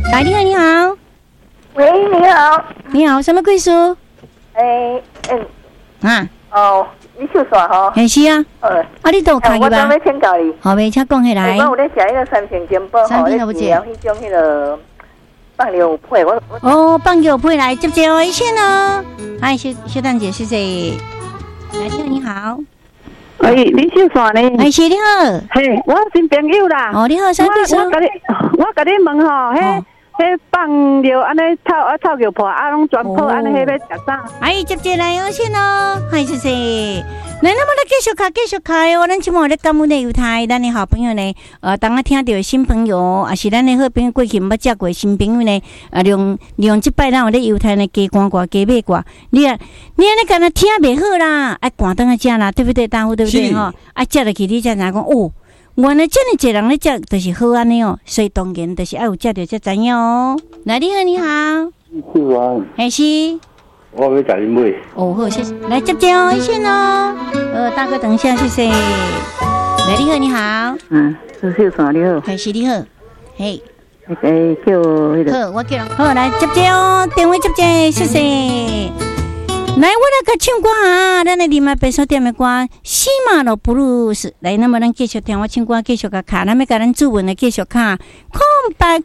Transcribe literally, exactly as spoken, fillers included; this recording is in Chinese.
来，你好，你好。 喂，你好。 你好，什么贵叔？ 诶、欸，嗯。 啊。 哦，你秀耍吼？ 嘿，是啊。 呃。 啊，你都有看过吧？ 我我要请教你。 好，袂请讲起来。 我有咧写迄个三平金宝吼，咧治疗迄种迄个放尿配，我我。 哦，放尿配来接接我一线哦。嗨，小小蛋姐，谢谢。来，你好，你好。 哎，你秀耍呢？ 哎，是你好。 嘿，我新朋友啦。 哦，你好，三贵叔。 我甲你，我甲你问吼，迄。迄放尿安尼臭啊臭尿破啊，拢全破安尼，迄要食啥？ 哎，接接来有先哦，嗨，谢谢。来，那么来继续看，继续看哦。咱今晚咧感恩的犹太，咱的好朋友呢，呃，当我听到新朋友，也是咱的好朋友过去捌接过新朋友呢，啊，利用利用即摆咱有咧犹太呢，加关挂加买挂，你啊，你安尼干那听袂好啦，爱赶等下食啦，对不对？大夫对不对吼？啊，食落去你才知讲哦。原来这么一人咧食，就是好安尼哦，所以当然就是爱有食到才知影哦。来，你好，你好， 是啊， 还是我要甲你买。 哦，好，谢谢。来接接哦，一线哦。呃，大哥等一下，谢谢。来，你好，你好。 嗯，是秀啥？你好。 还是你好。嘿。 诶，叫迄个。 好，我叫人。好，来接接哦，电话接接，谢谢。来，我来个唱歌啊！咱的林麦白手店的歌《西马路布鲁斯》来，那么咱继续听我唱歌，继续个卡，咱要甲咱主文的继续卡空白